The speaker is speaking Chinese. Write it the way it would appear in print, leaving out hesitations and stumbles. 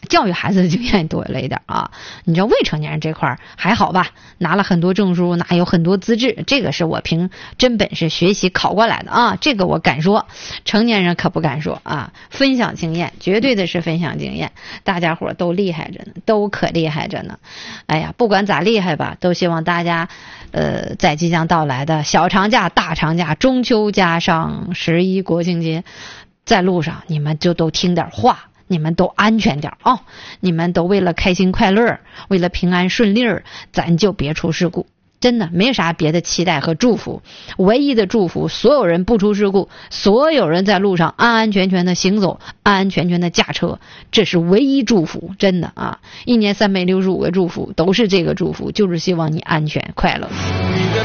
教育孩子的经验多了一点啊。你知道未成年人这块还好吧，拿了很多证书，拿有很多资质，这个是我凭真本事学习考过来的啊，这个我敢说。成年人可不敢说啊，分享经验，绝对的是分享经验，大家伙都厉害着呢，都可厉害着呢。哎呀，不管咋厉害吧，都希望大家在即将到来的小长假、大长假、中秋加上11国庆节，在路上你们就都听点话，你们都安全点哦，你们都为了开心快乐，为了平安顺利，咱就别出事故。真的没啥别的期待和祝福，唯一的祝福，所有人不出事故，所有人在路上安安全全的行走，安安全全的驾车，这是唯一祝福。真的啊，1年365个祝福都是这个祝福，就是希望你安全快乐。